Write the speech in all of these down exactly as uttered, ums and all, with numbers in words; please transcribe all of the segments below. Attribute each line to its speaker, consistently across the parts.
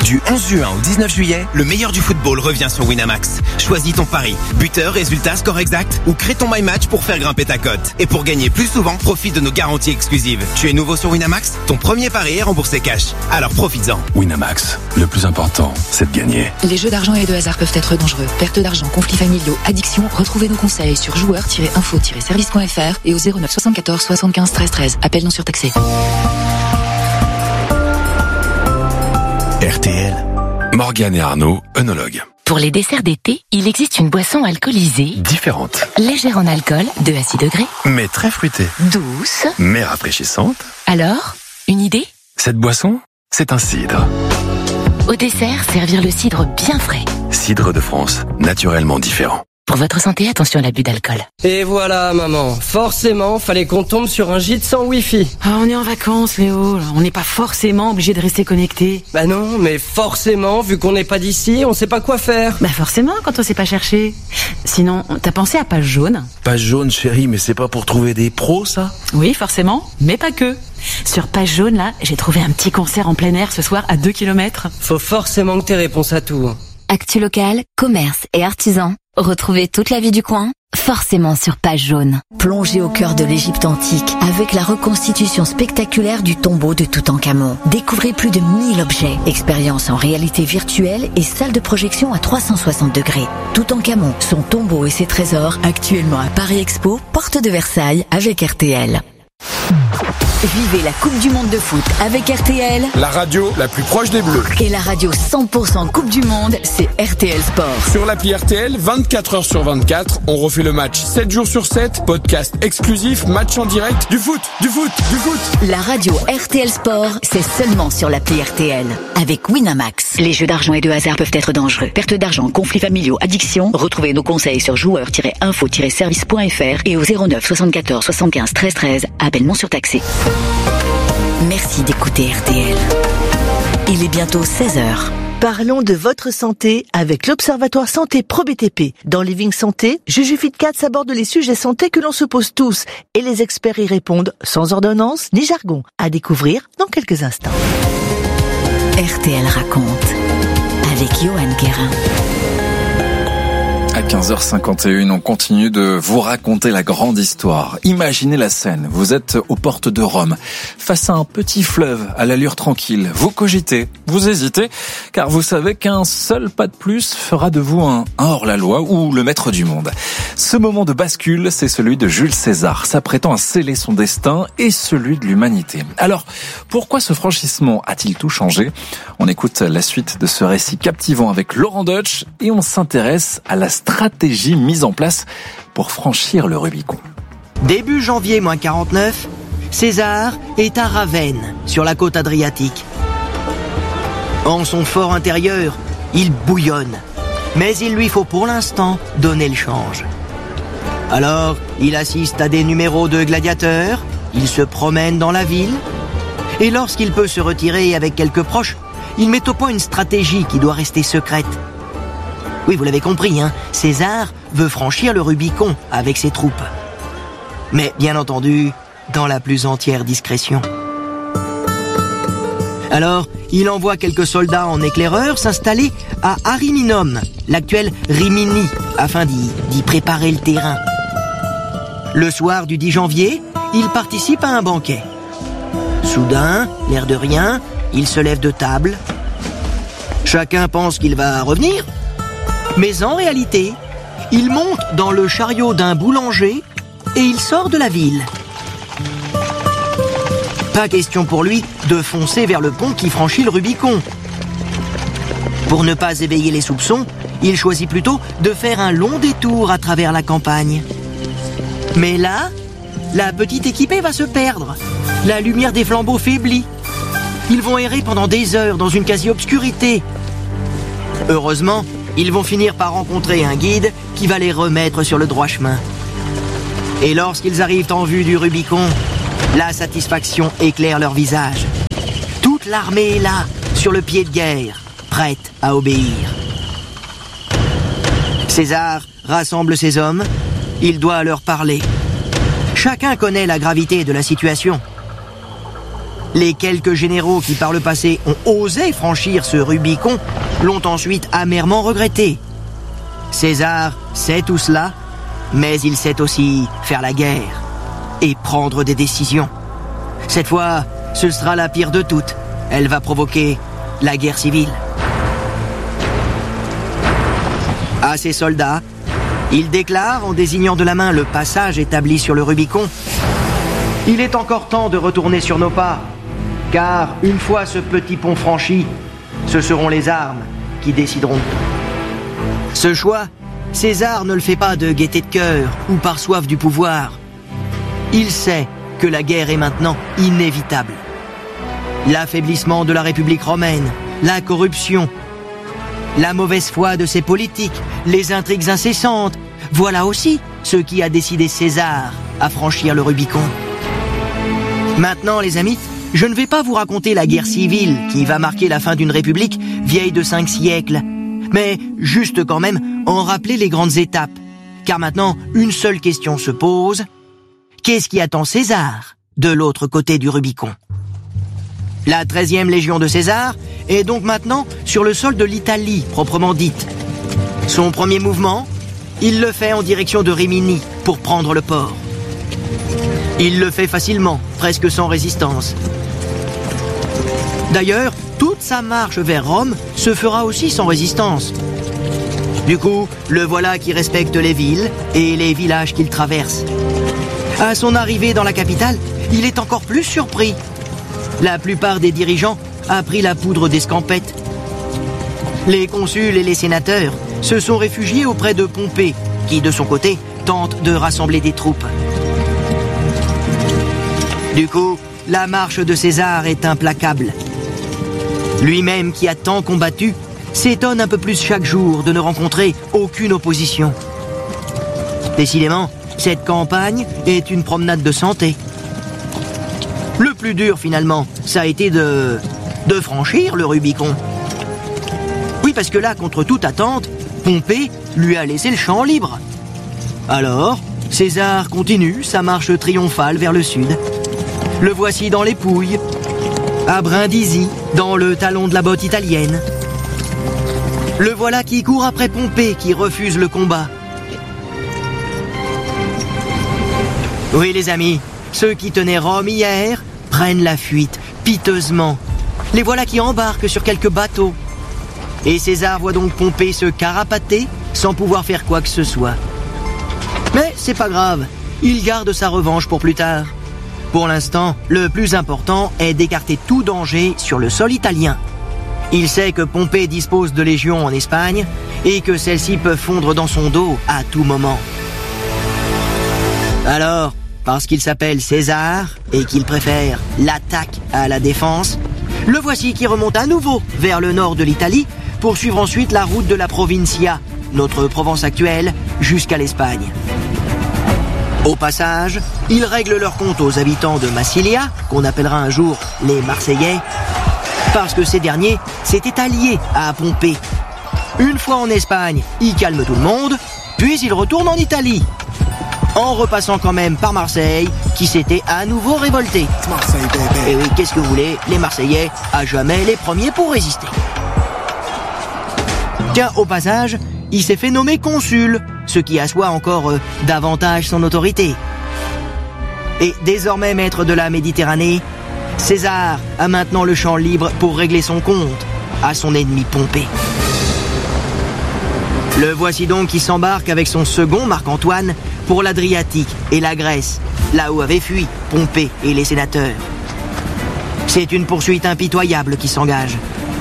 Speaker 1: Du onze juin au dix-neuf juillet, le meilleur du football revient sur Winamax. Choisis ton pari. Buteur, résultat, score exact ou crée ton My Match pour faire grimper ta cote. Et pour gagner plus souvent, profite de nos garanties exclusives. Tu es nouveau sur Winamax? Ton premier pari est remboursé cash. Alors profites-en.
Speaker 2: Winamax, le plus important, c'est de gagner.
Speaker 3: Les jeux d'argent et de hasard peuvent être dangereux. Perte d'argent, conflits familiaux, addiction. Retrouvez nos conseils sur joueurs tiret info tiret service point f r et au zéro neuf soixante-quatorze soixante-quinze treize treize. Appel non surtaxé.
Speaker 2: R T L. Morgane et Arnaud, œnologues.
Speaker 4: Pour les desserts d'été, il existe une boisson alcoolisée
Speaker 2: Différente.
Speaker 4: légère en alcool, deux à six degrés,
Speaker 2: Mais très fruitée.
Speaker 4: douce.
Speaker 2: Mais rafraîchissante.
Speaker 4: Alors, une idée?
Speaker 2: Cette boisson, c'est un cidre.
Speaker 4: Au dessert, servir le cidre bien frais.
Speaker 2: Cidre de France, naturellement différent.
Speaker 4: Pour votre santé, attention à l'abus d'alcool.
Speaker 5: Et voilà, maman. Forcément, fallait qu'on tombe sur un gîte sans wifi.
Speaker 6: Ah, on est en vacances, Léo. On n'est pas forcément obligé de rester connecté.
Speaker 5: Bah non, mais forcément, vu qu'on n'est pas d'ici, on sait pas quoi faire.
Speaker 6: Bah forcément, quand on sait pas chercher. Sinon, t'as pensé à Page Jaune?
Speaker 7: Page Jaune, chérie, mais c'est pas pour trouver des pros, ça?
Speaker 6: Oui, forcément, mais pas que. Sur Page Jaune, là, j'ai trouvé un petit concert en plein air ce soir à deux kilomètres.
Speaker 5: Faut forcément que t'aies réponse à tout.
Speaker 8: Actu locale, commerce et artisans. Retrouvez toute la vie du coin, forcément sur Page Jaune. Plongez au cœur de l'Égypte antique avec la reconstitution spectaculaire du tombeau de Toutankhamon. Découvrez plus de mille objets, expériences en réalité virtuelle et salle de projection à trois cent soixante degrés. Toutankhamon, son tombeau et ses trésors, actuellement à Paris Expo, porte de Versailles avec R T L. Vivez la Coupe du Monde de foot avec R T L.
Speaker 9: La radio la plus proche des Bleus.
Speaker 8: Et la radio cent pour cent Coupe du Monde, c'est R T L Sport.
Speaker 9: Sur l'appli R T L, vingt-quatre heures sur vingt-quatre, on refait le match sept jours sur sept, podcast exclusif, match en direct, du foot, du foot, du foot.
Speaker 8: La radio R T L Sport, c'est seulement sur l'appli R T L. Avec Winamax. Les jeux d'argent et de hasard peuvent être dangereux. Perte d'argent, conflits familiaux, addiction. Retrouvez nos conseils sur joueurs tiret info tiret service point f r et au zéro neuf soixante-quatorze soixante-quinze treize treize. Appel non surtaxé. Merci d'écouter R T L. Il est bientôt seize heures.
Speaker 10: Parlons de votre santé avec l'Observatoire Santé Pro B T P. Dans Living Santé, Juju Fitcat aborde les sujets santé que l'on se pose tous et les experts y répondent sans ordonnance ni jargon. À découvrir dans quelques instants.
Speaker 8: R T L raconte avec Johan Guérin.
Speaker 11: À quinze heures cinquante et une, on continue de vous raconter la grande histoire. Imaginez la scène. Vous êtes aux portes de Rome, face à un petit fleuve à l'allure tranquille. Vous cogitez, vous hésitez, car vous savez qu'un seul pas de plus fera de vous un, un hors-la-loi ou le maître du monde. Ce moment de bascule, c'est celui de Jules César, s'apprêtant à sceller son destin et celui de l'humanité. Alors, pourquoi ce franchissement a-t-il tout changé? On écoute la suite de ce récit captivant avec Laurent Deutsch et on s'intéresse à la stratégie mise en place pour franchir le Rubicon.
Speaker 12: Début janvier moins quarante-neuf, César est à Ravenne, sur la côte adriatique. En son fort intérieur, il bouillonne, mais il lui faut pour l'instant donner le change. Alors, il assiste à des numéros de gladiateurs, il se promène dans la ville, et lorsqu'il peut se retirer avec quelques proches, il met au point une stratégie qui doit rester secrète. Oui, vous l'avez compris, hein, César veut franchir le Rubicon avec ses troupes. Mais bien entendu, dans la plus entière discrétion. Alors, il envoie quelques soldats en éclaireur s'installer à Ariminum, l'actuel Rimini, afin d'y, d'y préparer le terrain. Le soir du dix janvier, il participe à un banquet. Soudain, l'air de rien, il se lève de table. Chacun pense qu'il va revenir. Mais en réalité, il monte dans le chariot d'un boulanger et il sort de la ville. Pas question pour lui de foncer vers le pont qui franchit le Rubicon. Pour ne pas éveiller les soupçons, il choisit plutôt de faire un long détour à travers la campagne. Mais là, la petite équipée va se perdre. La lumière des flambeaux faiblit. Ils vont errer pendant des heures dans une quasi-obscurité. Heureusement, ils vont finir par rencontrer un guide qui va les remettre sur le droit chemin. Et lorsqu'ils arrivent en vue du Rubicon, la satisfaction éclaire leur visage. Toute l'armée est là, sur le pied de guerre, prête à obéir. César rassemble ses hommes, il doit leur parler. Chacun connaît la gravité de la situation. Les quelques généraux qui par le passé ont osé franchir ce Rubicon l'ont ensuite amèrement regretté. César sait tout cela, mais il sait aussi faire la guerre et prendre des décisions. Cette fois, ce sera la pire de toutes. Elle va provoquer la guerre civile. À ses soldats, il déclare en désignant de la main le passage établi sur le Rubicon: « Il est encore temps de retourner sur nos pas, car une fois ce petit pont franchi, ce seront les armes qui décideront. » Ce choix, César ne le fait pas de gaieté de cœur ou par soif du pouvoir. Il sait que la guerre est maintenant inévitable. L'affaiblissement de la République romaine, la corruption, la mauvaise foi de ses politiques, les intrigues incessantes, voilà aussi ce qui a décidé César à franchir le Rubicon. Maintenant, les amis, je ne vais pas vous raconter la guerre civile qui va marquer la fin d'une république vieille de cinq siècles, mais juste quand même en rappeler les grandes étapes. Car maintenant, une seule question se pose: qu'est-ce qui attend César de l'autre côté du Rubicon? La treizième légion de César est donc maintenant sur le sol de l'Italie proprement dite. Son premier mouvement, il le fait en direction de Rimini pour prendre le port. Il le fait facilement, presque sans résistance. D'ailleurs, toute sa marche vers Rome se fera aussi sans résistance. Du coup, le voilà qui respecte les villes et les villages qu'il traverse. À son arrivée dans la capitale, il est encore plus surpris. La plupart des dirigeants a pris la poudre d'escampette. Les consuls et les sénateurs se sont réfugiés auprès de Pompée, qui de son côté tente de rassembler des troupes. Du coup, la marche de César est implacable. Lui-même qui a tant combattu s'étonne un peu plus chaque jour de ne rencontrer aucune opposition. Décidément, cette campagne est une promenade de santé. Le plus dur finalement, ça a été de... de franchir le Rubicon. Oui, parce que là, contre toute attente, Pompée lui a laissé le champ libre. Alors, César continue sa marche triomphale vers le sud. Le voici dans les Pouilles, à Brindisi, dans le talon de la botte italienne. Le voilà qui court après Pompée, qui refuse le combat. Oui, les amis, ceux qui tenaient Rome hier prennent la fuite, piteusement. Les voilà qui embarquent sur quelques bateaux. Et César voit donc Pompée se carapater sans pouvoir faire quoi que ce soit. Mais c'est pas grave, il garde sa revanche pour plus tard. Pour l'instant, le plus important est d'écarter tout danger sur le sol italien. Il sait que Pompée dispose de légions en Espagne et que celles-ci peuvent fondre dans son dos à tout moment. Alors, parce qu'il s'appelle César et qu'il préfère l'attaque à la défense, le voici qui remonte à nouveau vers le nord de l'Italie pour suivre ensuite la route de la Provincia, notre Provence actuelle, jusqu'à l'Espagne. Au passage, ils règlent leur compte aux habitants de Massilia, qu'on appellera un jour les Marseillais, parce que ces derniers s'étaient alliés à Pompée. Une fois en Espagne, ils calment tout le monde, puis ils retournent en Italie, en repassant quand même par Marseille, qui s'était à nouveau révolté. Et oui, qu'est-ce que vous voulez, les Marseillais, à jamais les premiers pour résister. Tiens, au passage, il s'est fait nommer consul, ce qui assoit encore euh, davantage son autorité. Et désormais maître de la Méditerranée, César a maintenant le champ libre pour régler son compte à son ennemi Pompée. Le voici donc qui s'embarque avec son second Marc-Antoine pour l'Adriatique et la Grèce, là où avaient fui Pompée et les sénateurs. C'est une poursuite impitoyable qui s'engage.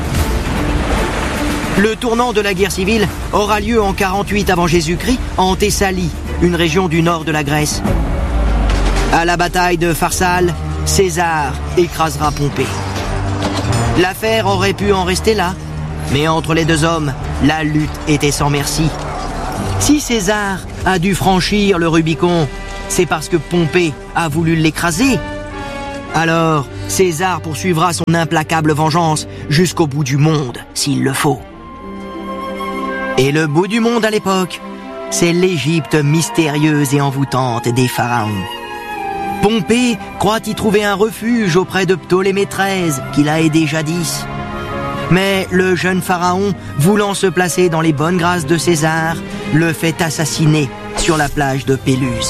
Speaker 12: Le tournant de la guerre civile aura lieu en quarante-huit avant Jésus-Christ en Thessalie, une région du nord de la Grèce. À la bataille de Pharsale, César écrasera Pompée. L'affaire aurait pu en rester là, mais entre les deux hommes, la lutte était sans merci. Si César a dû franchir le Rubicon, c'est parce que Pompée a voulu l'écraser. Alors, César poursuivra son implacable vengeance jusqu'au bout du monde, s'il le faut. Et le bout du monde à l'époque, c'est l'Égypte mystérieuse et envoûtante des pharaons. Pompée croit y trouver un refuge auprès de Ptolémée treize, qui l'a aidé jadis. Mais le jeune pharaon, voulant se placer dans les bonnes grâces de César, le fait assassiner sur la plage de Péluse.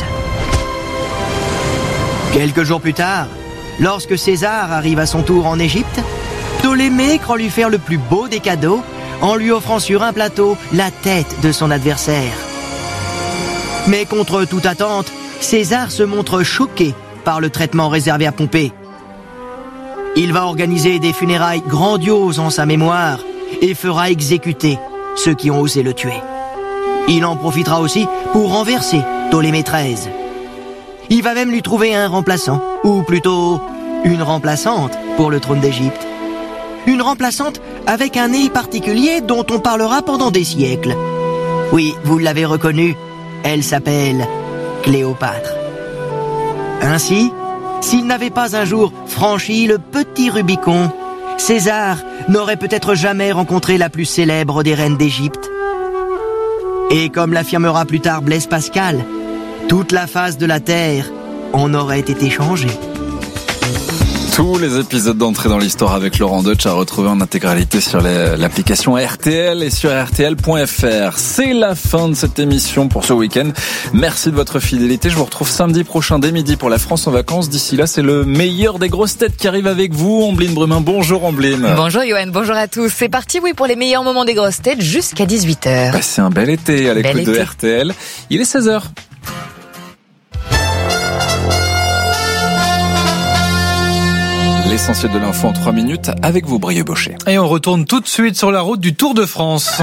Speaker 12: Quelques jours plus tard, lorsque César arrive à son tour en Égypte, Ptolémée croit lui faire le plus beau des cadeaux en lui offrant sur un plateau la tête de son adversaire. Mais contre toute attente, César se montre choqué par le traitement réservé à Pompée. Il va organiser des funérailles grandioses en sa mémoire et fera exécuter ceux qui ont osé le tuer. Il en profitera aussi pour renverser Ptolémée treize. Il va même lui trouver un remplaçant, ou plutôt une remplaçante pour le trône d'Égypte. Une remplaçante avec un nez particulier dont on parlera pendant des siècles. Oui, vous l'avez reconnue, elle s'appelle Cléopâtre. Ainsi, s'il n'avait pas un jour franchi le petit Rubicon, César n'aurait peut-être jamais rencontré la plus célèbre des reines d'Égypte. Et comme l'affirmera plus tard Blaise Pascal, toute la face de la Terre en aurait été changée.
Speaker 11: Tous les épisodes d'Entrée dans l'Histoire avec Laurent Deutsch à retrouver en intégralité sur les, l'application R T L et sur R T L point F R. C'est la fin de cette émission pour ce week-end. Merci de votre fidélité. Je vous retrouve samedi prochain dès midi pour la France en vacances. D'ici là, c'est le meilleur des grosses têtes qui arrive avec vous. Ambline Brumin, bonjour Ambline.
Speaker 13: Bonjour Yoann, bonjour à tous. C'est parti, oui, pour les meilleurs moments des grosses têtes jusqu'à dix-huit heures.
Speaker 11: Bah, c'est un bel été à l'écoute de R T L. Il est seize heures. L'essentiel de l'info en trois minutes avec vous, Brieux Bochet.
Speaker 14: Et on retourne tout de suite sur la route du Tour de France.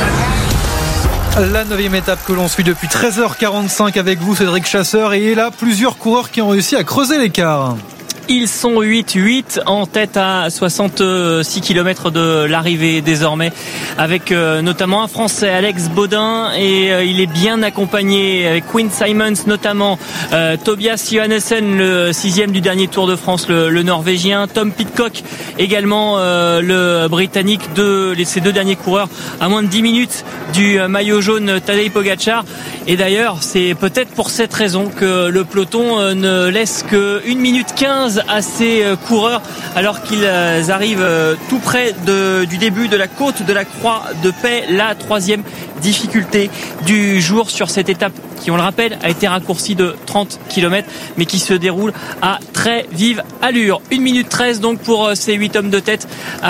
Speaker 14: La neuvième étape que l'on suit depuis treize heures quarante-cinq avec vous, Cédric Chasseur. Et là, plusieurs coureurs qui ont réussi à creuser l'écart.
Speaker 15: Ils sont huit huit en tête à soixante-six kilomètres de l'arrivée désormais, avec euh, notamment un Français, Alex Baudin, et euh, il est bien accompagné avec Quinn Simons notamment, euh, Tobias Johannessen, le sixième du dernier Tour de France, le, le Norvégien, Tom Pidcock également, euh, le Britannique, de ces deux derniers coureurs à moins de dix minutes du maillot jaune Tadej Pogačar. Et d'ailleurs, c'est peut-être pour cette raison que le peloton euh, ne laisse que une minute quinze à ces coureurs alors qu'ils arrivent tout près de, du début de la côte de la Croix de Paix, la troisième difficulté du jour sur cette étape qui, on le rappelle, a été raccourcie de trente kilomètres mais qui se déroule à très vive allure. une minute treize donc pour ces huit hommes de tête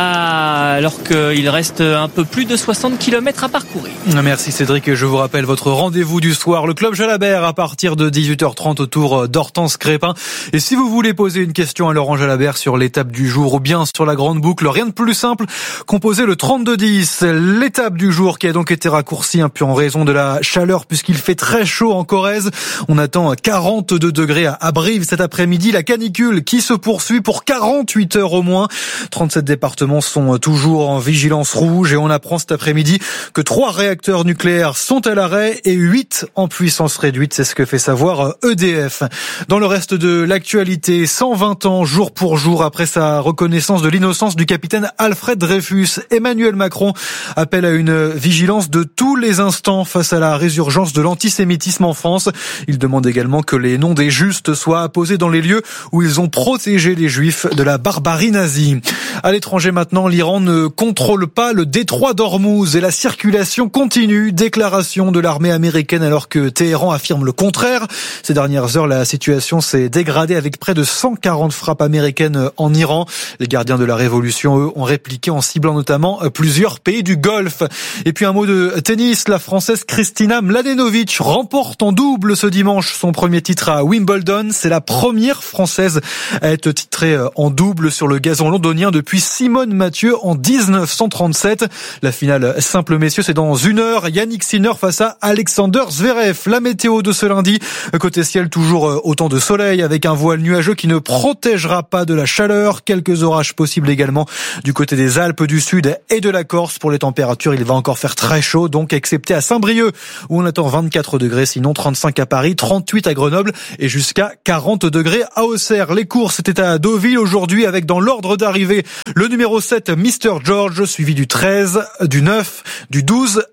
Speaker 15: alors qu'il reste un peu plus de soixante kilomètres à parcourir.
Speaker 14: Merci Cédric, je vous rappelle votre rendez-vous du soir, le Club Jalabert à partir de dix-huit heures trente autour d'Hortense Crépin. Et si vous voulez poser une question à Laurent Jalabert sur l'étape du jour ou bien sur la grande boucle, rien de plus simple, composez le trente-deux dix. L'étape du jour qui a donc été raccourcie un peu en raison de la chaleur puisqu'il fait très chaud en Corrèze. On attend quarante-deux degrés à Brive cet après-midi. La canicule qui se poursuit pour quarante-huit heures au moins. trente-sept départements sont toujours en vigilance rouge et on apprend cet après-midi que trois réacteurs nucléaires sont à l'arrêt et huit en puissance réduite. C'est ce que fait savoir E D F. Dans le reste de l'actualité, cent vingt ans jour pour jour après sa reconnaissance de l'innocence du capitaine Alfred Dreyfus, Emmanuel Macron appelle à une vigilance de tous les instants face à la résurgence de l'antisémitisme en France. Il demande également que les noms des justes soient apposés dans les lieux où ils ont protégé les juifs de la barbarie nazie. À l'étranger maintenant, l'Iran ne contrôle pas le détroit d'Ormuz et la circulation continue. Déclaration de l'armée américaine alors que Téhéran affirme le contraire. Ces dernières heures, la situation s'est dégradée avec près de cent quarante frappes américaines en Iran. Les gardiens de la révolution, eux, ont répliqué en ciblant notamment plusieurs pays du Golfe. Et puis un mot de tennis, la Française Kristina Mladenovic remporte en double ce dimanche son premier titre à Wimbledon. C'est la première Française à être titrée en double sur le gazon londonien depuis Simone Mathieu en dix-neuf cent trente-sept. La finale simple messieurs, c'est dans une heure. Yannick Sinner face à Alexander Zverev. La météo de ce lundi, côté ciel toujours autant de soleil avec un voile nuageux qui ne protégera pas de la chaleur. Quelques orages possibles également du côté des Alpes du Sud et de la Corse. Pour les températures, il va encore faire très chaud, donc excepté à Saint-Brieuc où on attend vingt-quatre degrés, sinon trente-cinq à Paris, trente-huit à Grenoble et jusqu'à quarante degrés à Auxerre. Les courses étaient à Deauville aujourd'hui avec dans l'ordre d'arrivée le numéro sept, Mister George, suivi du treize, du neuf, du douze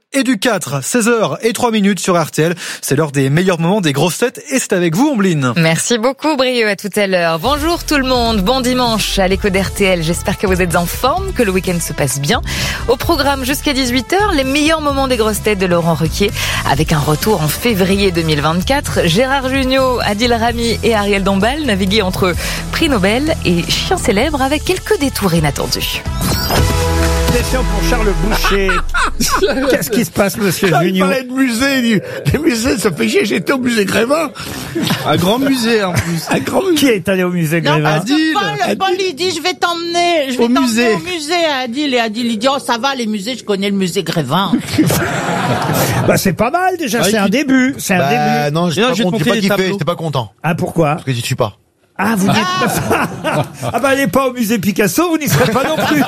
Speaker 14: et du quatre, seize heures et trois minutes sur R T L. C'est l'heure des meilleurs moments des grosses têtes et c'est avec vous, Ombline.
Speaker 13: Merci beaucoup, Brieux, à tout à l'heure. Bonjour tout le monde, bon dimanche à l'écho d'R T L. J'espère que vous êtes en forme, que le week-end se passe bien. Au programme jusqu'à dix-huit heures, les meilleurs moments des grosses têtes de Laurent Ruquier, avec un retour en février deux mille vingt-quatre. Gérard Jugnot, Adil Rami et Ariel Dombal naviguaient entre prix Nobel et chiens célèbres avec quelques détours inattendus.
Speaker 16: Question pour Charles Boucher. Qu'est-ce qui se passe, monsieur Jugnot?
Speaker 17: Il parlait de musée. Les musées, ça fait chier. J'étais au musée Grévin. Un grand musée, en plus. Un grand musée.
Speaker 16: Qui est allé au musée Grévin?
Speaker 17: Adil.
Speaker 18: Paul, Paul, il dit, je vais t'emmener, je vais
Speaker 17: Au
Speaker 18: t'emmener
Speaker 17: musée.
Speaker 18: au musée à Adil. Et Adil, il dit, oh, ça va, les musées, je connais le musée Grévin.
Speaker 16: Bah, c'est pas mal, déjà.
Speaker 17: Ah,
Speaker 16: c'est
Speaker 17: tu-
Speaker 16: un début. C'est un
Speaker 17: Bah,
Speaker 16: début.
Speaker 17: non, j'ai
Speaker 19: Non,
Speaker 17: pas,
Speaker 19: je vais te
Speaker 17: con- j'ai
Speaker 19: montrer
Speaker 17: pas
Speaker 19: les
Speaker 17: kiffé.
Speaker 19: tableaux.
Speaker 17: J'étais pas content.
Speaker 16: Ah, pourquoi?
Speaker 17: Parce que j'y suis pas.
Speaker 16: Ah, vous dites... Ah bah, allez pas au musée Picasso, vous n'y serez pas non plus.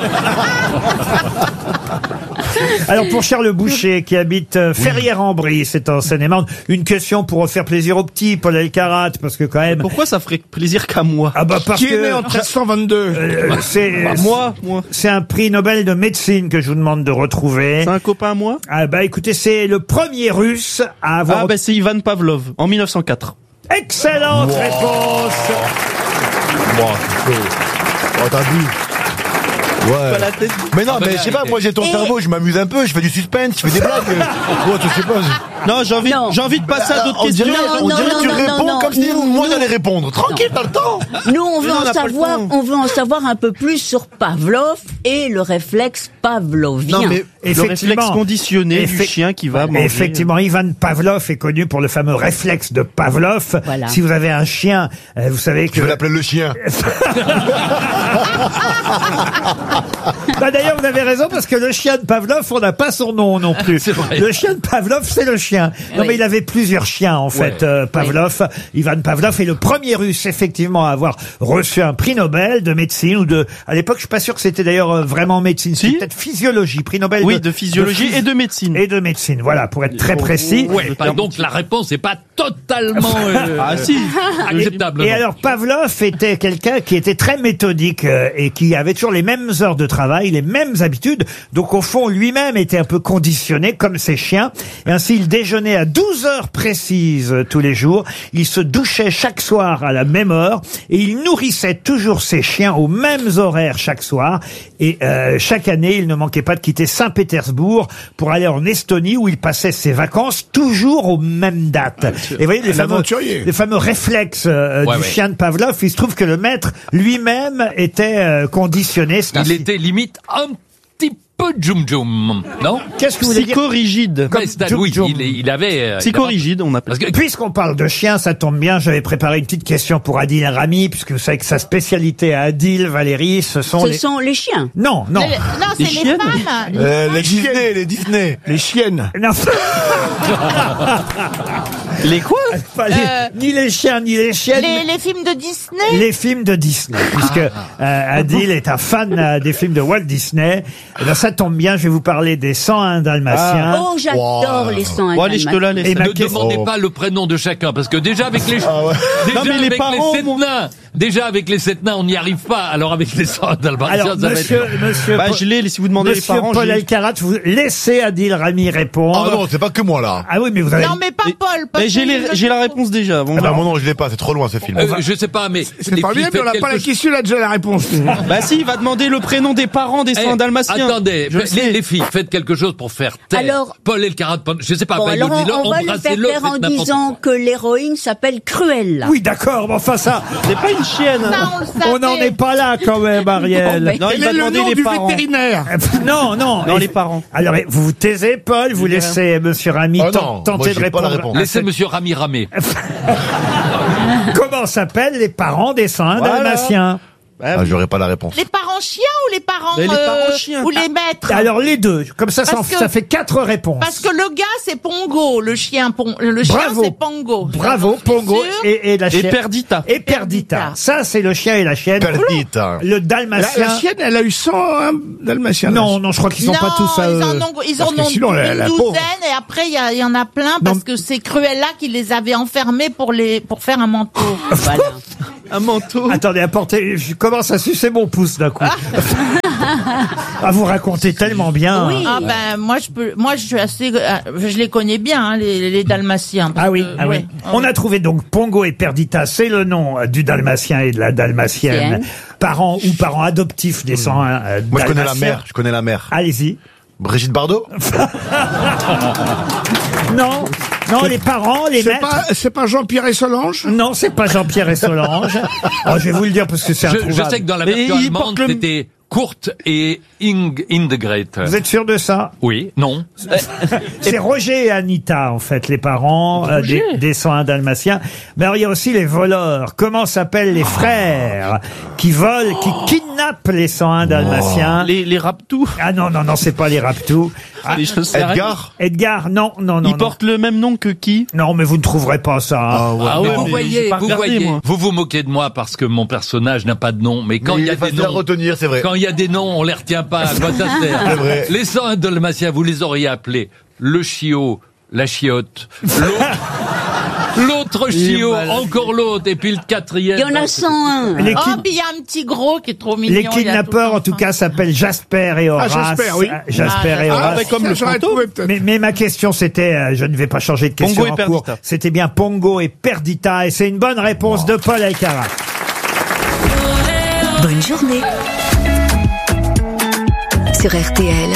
Speaker 16: Alors, pour Charles Boucher, qui habite euh, Ferrières-en-Brie, c'est en Seine-et-Marne, une question pour faire plaisir au petit, Paul Elkarat, parce que quand même...
Speaker 19: Pourquoi ça ferait plaisir qu'à moi?
Speaker 16: Ah bah, parce
Speaker 17: Qui
Speaker 16: que...
Speaker 17: est né en treize cent vingt-deux?
Speaker 16: euh, c'est...
Speaker 19: Bah, moi, moi.
Speaker 16: C'est un prix Nobel de médecine que je vous demande de retrouver.
Speaker 19: C'est un copain à moi?
Speaker 16: Ah bah, écoutez, c'est le premier Russe à avoir...
Speaker 19: Ah, bah, c'est Ivan Pavlov, en mille neuf cent quatre.
Speaker 16: Excellente
Speaker 17: Wow.
Speaker 16: réponse.
Speaker 17: Bon, oh, t'as vu. Ouais. Mais non, mais je sais pas, moi j'ai ton
Speaker 18: Et-
Speaker 17: cerveau, je m'amuse un peu, je fais du suspense, je fais des blagues. Ouais, je sais pas.
Speaker 19: Non, j'ai envie,
Speaker 18: Non.
Speaker 19: j'ai envie de passer à d'autres
Speaker 17: On
Speaker 19: questions.
Speaker 17: dirait, on
Speaker 18: non,
Speaker 17: dirait
Speaker 18: non,
Speaker 17: que tu
Speaker 18: non,
Speaker 17: réponds
Speaker 18: non,
Speaker 17: comme si
Speaker 18: non,
Speaker 17: moi
Speaker 18: non.
Speaker 17: j'allais répondre. Tranquille, t'as le temps.
Speaker 18: Nous, on veut
Speaker 19: Mais non, on
Speaker 18: en
Speaker 19: n'a pas le
Speaker 18: savoir,
Speaker 19: temps.
Speaker 18: on veut en savoir un peu plus sur Pavlov et le réflexe pavlovien.
Speaker 19: Non, mais le réflexe conditionné du
Speaker 16: Effe-
Speaker 19: chien qui va manger.
Speaker 16: Effectivement, Ivan Pavlov est connu pour le fameux réflexe de Pavlov.
Speaker 18: Voilà.
Speaker 16: Si vous avez un chien, euh, vous savez que...
Speaker 17: Je vais l'appeler le chien.
Speaker 16: Bah d'ailleurs, vous avez raison, parce que le chien de Pavlov, on n'a pas son nom non plus. Le chien de Pavlov, c'est le chien. Non,
Speaker 18: Oui.
Speaker 16: mais il avait plusieurs chiens, en fait, euh, Pavlov. Ivan Pavlov est le premier Russe, effectivement, à avoir reçu un prix Nobel de médecine ou de... À l'époque, je suis pas sûr que c'était d'ailleurs euh, vraiment médecine. C'était peut-être physiologie, prix Nobel
Speaker 19: Oui,
Speaker 16: de,
Speaker 19: de physiologie
Speaker 16: phys-
Speaker 19: et de médecine.
Speaker 16: Et de médecine, voilà, pour être très précis.
Speaker 20: Ouais, donc la réponse n'est pas totalement euh,
Speaker 19: Ah si.
Speaker 20: acceptable.
Speaker 16: Et
Speaker 20: non.
Speaker 16: alors Pavlov était quelqu'un qui était très méthodique euh, et qui avait toujours les mêmes heures de travail, les mêmes habitudes. Donc au fond, lui-même était un peu conditionné comme ses chiens. Et ainsi, il déjeunait à douze heures précises euh, tous les jours. Il se douchait chaque soir à la même heure et il nourrissait toujours ses chiens aux mêmes horaires chaque soir. Et euh, chaque année, il ne manquait pas de quitter Saint-Pétersbourg pour aller en Estonie où il passait ses vacances toujours aux mêmes dates. Et vous voyez les
Speaker 17: Un
Speaker 16: fameux,
Speaker 17: aventurier.
Speaker 16: les fameux réflexes euh,
Speaker 20: Ouais,
Speaker 16: du
Speaker 20: ouais.
Speaker 16: chien de Pavlov. Il se trouve que le maître lui-même était euh, conditionné. C'est
Speaker 20: Il
Speaker 16: ainsi-
Speaker 20: était limite un petit peu djoum djoum, non?
Speaker 16: Qu'est-ce que vous voulez dire?
Speaker 19: Psychorigide.
Speaker 16: Comme
Speaker 20: Ouais, c'est-
Speaker 16: djoum
Speaker 20: oui,
Speaker 16: djoum.
Speaker 20: il, il avait. euh,
Speaker 19: Psychorigide, on appelle.
Speaker 20: Parce que
Speaker 16: Puisqu'on parle de chiens, ça tombe bien, j'avais préparé une petite question pour Adil Rami, puisque vous savez que sa spécialité à Adil, Valérie, ce sont
Speaker 18: Ce
Speaker 16: les...
Speaker 18: sont les chiens.
Speaker 16: Non, non.
Speaker 18: Les- non, c'est les
Speaker 19: chiennes.
Speaker 18: femmes.
Speaker 17: Euh, les Disney, les Disney. Les chiennes.
Speaker 16: Non.
Speaker 19: Les quoi?
Speaker 16: Pas les-
Speaker 18: Euh,
Speaker 16: Ni les chiens, ni les chiennes.
Speaker 18: Les, les films de Disney.
Speaker 16: Les films de Disney, puisque euh, Adil est un fan euh, des films de Walt Disney. Et ben ça tombe bien, je vais vous parler des cent un Dalmatiens.
Speaker 18: Oh, j'adore
Speaker 17: Wow.
Speaker 18: les cent.
Speaker 19: Bon, allez, je te la laisse.
Speaker 16: Et ma
Speaker 20: ne
Speaker 16: question-
Speaker 20: demandez
Speaker 17: Oh.
Speaker 20: pas le prénom de chacun, parce que déjà avec les
Speaker 17: Ah ouais.
Speaker 20: déjà
Speaker 19: Non, mais les
Speaker 20: avec
Speaker 19: parents,
Speaker 20: les sept
Speaker 19: mon-
Speaker 20: nains, déjà avec les sept nains, on n'y arrive pas. Alors avec les cent dalmatiens,
Speaker 16: Alors,
Speaker 20: ça va
Speaker 16: monsieur,
Speaker 20: être.
Speaker 16: monsieur,
Speaker 19: Bah,
Speaker 16: Paul-
Speaker 19: je l'ai, si vous demandez les
Speaker 16: monsieur
Speaker 19: parents,
Speaker 16: Paul
Speaker 19: je l'ai.
Speaker 16: Elkarat, vous laissez Adil Rami répondre.
Speaker 17: Ah non, c'est pas que moi là.
Speaker 16: Ah oui, mais vous avez...
Speaker 18: Non, mais pas
Speaker 19: Mais-
Speaker 18: Paul. parce
Speaker 19: Mais j'ai
Speaker 18: que
Speaker 19: les-
Speaker 18: il-
Speaker 19: j'ai la réponse déjà. Bon,
Speaker 17: Ah bah
Speaker 19: bah,
Speaker 17: mon nom, je l'ai pas, c'est trop loin ce film.
Speaker 20: Euh, je sais pas, mais
Speaker 17: C'est
Speaker 20: les
Speaker 17: pas
Speaker 20: filles,
Speaker 17: bien, mais on
Speaker 20: faites
Speaker 17: n'a pas la
Speaker 20: quelque
Speaker 17: question, il a déjà la réponse.
Speaker 19: bah si, il va demander le prénom des parents des
Speaker 20: Eh,
Speaker 19: cent dalmatiens.
Speaker 20: attendez,
Speaker 19: Je le
Speaker 20: les,
Speaker 19: sais.
Speaker 20: les filles, faites quelque chose pour faire taire
Speaker 18: Alors-
Speaker 20: Paul Elkarat. Je sais pas,
Speaker 18: Bon,
Speaker 20: ben,
Speaker 18: alors
Speaker 20: dis-le,
Speaker 18: on, on va le faire
Speaker 20: embrassez-le,
Speaker 18: taire en
Speaker 20: faites n'importe
Speaker 18: disant que l'héroïne s'appelle Cruella.
Speaker 16: Oui, d'accord, mais enfin ça...
Speaker 19: C'est pas une chienne.
Speaker 18: Ça,
Speaker 19: hein.
Speaker 18: on le savait.
Speaker 16: On n'en est pas là quand même, Ariel.
Speaker 18: Non, mais-
Speaker 19: Non, il
Speaker 17: Quel
Speaker 19: va
Speaker 17: est le
Speaker 19: demander
Speaker 17: nom
Speaker 19: les
Speaker 17: du
Speaker 19: parents.
Speaker 17: vétérinaire?
Speaker 16: Non, non.
Speaker 19: Non,
Speaker 16: Et-
Speaker 19: les parents.
Speaker 16: Alors, vous vous taisez, Paul, vous
Speaker 19: dis
Speaker 16: laissez Monsieur Rami
Speaker 17: Oh non,
Speaker 16: ten-
Speaker 17: moi,
Speaker 16: tenter de
Speaker 17: j'ai pas la
Speaker 16: répondre.
Speaker 17: réponse.
Speaker 16: à
Speaker 20: Laissez
Speaker 16: cette-
Speaker 20: Monsieur Rami ramer.
Speaker 16: Comment s'appellent les parents des cent un
Speaker 19: Voilà.
Speaker 16: Dalmatiens?
Speaker 17: Ah, j'aurais pas la réponse.
Speaker 18: Les parents chiens ou les parents,
Speaker 19: Mais les
Speaker 18: euh,
Speaker 19: parents chiens.
Speaker 18: ou les maîtres?
Speaker 16: Alors les deux, comme ça, ça, en-
Speaker 18: Parce que-
Speaker 16: ça fait quatre réponses.
Speaker 18: Parce que le gars c'est Pongo, le chien pon- le chien
Speaker 16: Bravo.
Speaker 18: c'est Pongo.
Speaker 16: Bravo, Pongo
Speaker 18: Sûr
Speaker 16: et, et la
Speaker 19: Et
Speaker 16: chienne.
Speaker 19: Perdita.
Speaker 16: Et Perdita. Ça, c'est le chien et la chienne.
Speaker 17: Perdita.
Speaker 16: Le
Speaker 17: La,
Speaker 16: Dalmatien.
Speaker 17: la chienne, elle a eu cent un Dalmatiens.
Speaker 16: Non, non, je crois qu'ils sont
Speaker 18: non,
Speaker 16: pas tous à
Speaker 18: ils
Speaker 16: eux.
Speaker 18: en ont, ils en
Speaker 17: Parce que
Speaker 18: ont
Speaker 17: sinon, la-
Speaker 18: une
Speaker 17: la
Speaker 18: douzaine
Speaker 17: pauvre.
Speaker 18: et après il y, a- il y en a plein parce que c'est Cruella qui les avait enfermés pour les pour faire un manteau. Voilà.
Speaker 19: Un manteau.
Speaker 16: Attendez, apportez, je commence à sucer mon pouce d'un coup. Ah, vous racontez tellement bien.
Speaker 18: Oui. Ah ben moi je peux, moi je suis assez, euh, je les connais bien hein, les, les Dalmatiens.
Speaker 16: Ah oui,
Speaker 18: que,
Speaker 16: ah oui.
Speaker 18: ouais.
Speaker 16: On a trouvé donc Pongo et Perdita, c'est le nom euh, du Dalmatien et de la Dalmatienne.
Speaker 17: Tienne.
Speaker 16: Parents ou parents adoptifs des cent un euh,
Speaker 17: Moi, je connais la
Speaker 16: Dalmatiens.
Speaker 17: mère. Je connais la mère.
Speaker 16: Allez-y.
Speaker 17: Brigitte Bardot.
Speaker 16: Non, non, les parents, les
Speaker 21: C'est
Speaker 16: maîtres.
Speaker 21: pas, c'est pas Jean-Pierre et Solange?
Speaker 16: Non, c'est pas Jean-Pierre et Solange. Oh, je vais vous le dire parce que c'est
Speaker 20: Je,
Speaker 16: introuvable.
Speaker 20: je sais que dans la
Speaker 21: Mais
Speaker 20: version
Speaker 21: il
Speaker 20: allemande,
Speaker 21: porte le-
Speaker 20: c'était Kurt et Ing Indegret.
Speaker 16: Vous êtes sûr de ça?
Speaker 20: Oui, non.
Speaker 16: C'est Roger et Anita, en fait, les parents euh, des, des cent un Dalmatiens. Mais alors, il y a aussi les voleurs. Comment s'appellent les frères qui volent, qui kidnappent les cent un Dalmatiens?
Speaker 19: Les, les Raptous.
Speaker 16: Ah non, non, non, c'est pas les Raptous. Ah,
Speaker 19: Les choses s'arrêtent.
Speaker 17: Edgar.
Speaker 16: Edgar, non, non, non.
Speaker 19: Ils
Speaker 16: non.
Speaker 19: portent le même nom que qui?
Speaker 16: Non, mais vous ne trouverez pas ça. hein.
Speaker 17: Ah ouais.
Speaker 19: Ah
Speaker 20: Mais
Speaker 19: ouais,
Speaker 20: vous
Speaker 19: mais
Speaker 20: voyez,
Speaker 19: j'ai pas
Speaker 20: vous
Speaker 19: regardé,
Speaker 20: voyez,
Speaker 19: moi.
Speaker 20: vous vous moquez de moi parce que mon personnage n'a pas de nom. Mais quand
Speaker 17: Mais
Speaker 20: il y a
Speaker 17: est
Speaker 20: des
Speaker 17: facile à
Speaker 20: noms,
Speaker 17: retenir, c'est vrai.
Speaker 20: quand il y a des noms, on les retient pas. À quoi ça sert?
Speaker 17: C'est vrai.
Speaker 20: Les cent un Dalmatiens, vous les auriez appelés le chiot, la chiotte, l'autre- l'autre chiot, encore l'autre, et puis le quatrième.
Speaker 22: Il y en a cent un.
Speaker 16: Les,
Speaker 18: Oh
Speaker 16: kid-
Speaker 18: puis il y a un petit gros qui est trop mignon.
Speaker 16: les
Speaker 18: il y a tout le
Speaker 16: kidnappeurs,
Speaker 18: temps
Speaker 16: en tout
Speaker 18: faim.
Speaker 16: cas, s'appellent Jasper et Horace.
Speaker 21: Ah, Jasper, oui.
Speaker 16: Euh, Jasper
Speaker 18: Ah,
Speaker 16: et
Speaker 18: ah,
Speaker 16: Horace.
Speaker 21: bah, comme Ça, le j'aurais fantôme. trouvé peut-être.
Speaker 16: Mais, mais ma question c'était, euh, je ne vais pas changer de question
Speaker 19: Pongo et
Speaker 16: en cours.
Speaker 19: Perdita.
Speaker 16: C'était bien Pongo et Perdita, et c'est une bonne réponse de Paul Alcarat.
Speaker 8: Bonne journée. Sur R T L.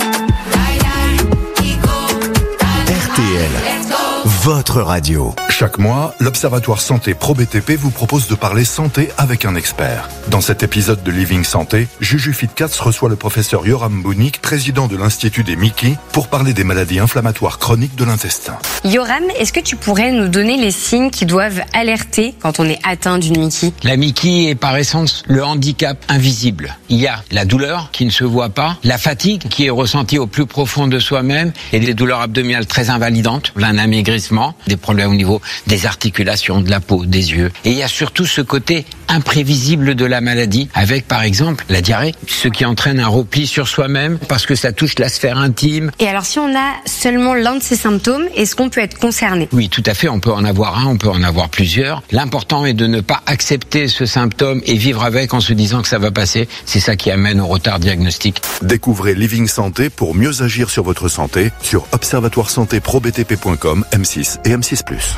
Speaker 23: R T L, votre radio. Chaque mois, l'Observatoire Santé Pro B T P vous propose de parler santé avec un expert. Dans cet épisode de Living Santé, Juju Fitcats reçoit le professeur Yoram Bounik, président de l'Institut des Mickey, pour parler des maladies inflammatoires chroniques de l'intestin.
Speaker 24: Yoram, est-ce que tu pourrais nous donner les signes qui doivent alerter quand on est atteint d'une Mickey?
Speaker 25: La Mickey est par essence le handicap invisible. Il y a la douleur qui ne se voit pas, la fatigue qui est ressentie au plus profond de soi-même et des douleurs abdominales très invalidantes, un amaigrissement, des problèmes au niveau des articulations, de la peau, des yeux. Et il y a surtout ce côté imprévisible de la maladie avec par exemple la diarrhée, ce qui entraîne un repli sur soi-même parce que ça touche la sphère intime.
Speaker 24: Et alors si on a seulement l'un de ces symptômes, est-ce qu'on peut être concerné?
Speaker 25: Oui, tout à fait, on peut en avoir un, on peut en avoir plusieurs. L'important est de ne pas accepter ce symptôme et vivre avec en se disant que ça va passer. C'est ça qui amène au retard diagnostique.
Speaker 23: Découvrez Living Santé pour mieux agir sur votre santé sur observatoire santé pro b t p point com, M six et M six plus.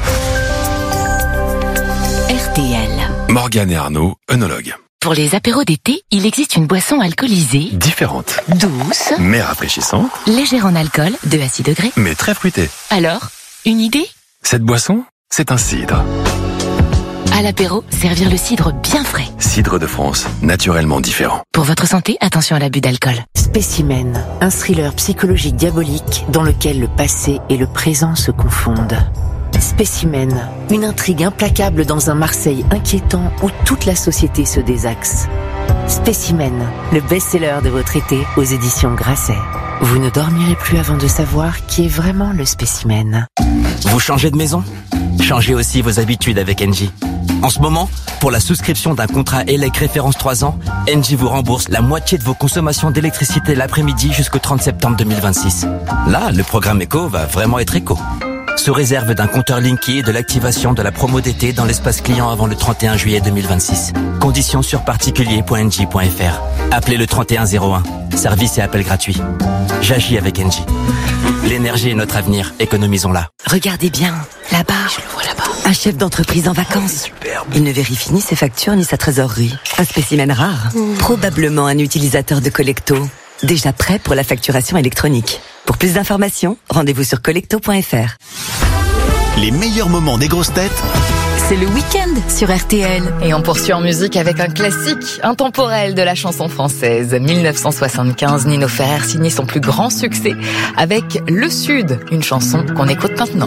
Speaker 8: R T L.
Speaker 2: Morgane et Arnaud, œnologues.
Speaker 4: Pour les apéros d'été, il existe une boisson alcoolisée,
Speaker 2: Différentes,
Speaker 4: douce,
Speaker 2: mais rafraîchissantes,
Speaker 4: légère en alcool, deux à six degrés.
Speaker 2: mais très fruitées.
Speaker 4: Alors, une idée?
Speaker 2: Cette boisson, c'est un cidre.
Speaker 4: À l'apéro, servir le cidre bien frais.
Speaker 2: Cidre de France, naturellement différent.
Speaker 4: Pour votre santé, attention à l'abus d'alcool.
Speaker 3: Spécimen, un thriller psychologique diabolique dans lequel le passé et le présent se confondent. Spécimen, une intrigue implacable dans un Marseille inquiétant où toute la société se désaxe. Spécimen, le best-seller de votre été aux éditions Grasset. Vous ne dormirez plus avant de savoir qui est vraiment le spécimen.
Speaker 26: Vous changez de maison? Changez aussi vos habitudes avec Engie. En ce moment, pour la souscription d'un contrat E L E C référence trois ans, Engie vous rembourse la moitié de vos consommations d'électricité l'après-midi jusqu'au trente septembre deux mille vingt-six. Là, le programme éco va vraiment être éco. Sous réserve d'un compteur Linky et de l'activation de la promo d'été dans l'espace client avant le trente et un juillet deux mille vingt-six. Conditions sur particulier point engie point f r. Appelez le trente et un zéro un. Service et appel gratuit. J'agis avec Engie. L'énergie est notre avenir. Économisons-la.
Speaker 3: Regardez bien, là-bas. Je le vois là-bas. Un chef d'entreprise en vacances. Il ne vérifie ni ses factures ni sa trésorerie. Un spécimen rare. Probablement un utilisateur de Collecto. Déjà prêt pour la facturation électronique. Pour plus d'informations, rendez-vous sur collecto point f r.
Speaker 23: Les meilleurs moments des grosses têtes,
Speaker 3: C'est le week-end sur R T L.
Speaker 13: Et on poursuit en musique avec un classique intemporel de la chanson française. mille neuf cent soixante-quinze, Nino Ferrer signait son plus grand succès avec Le Sud, une chanson qu'on écoute maintenant.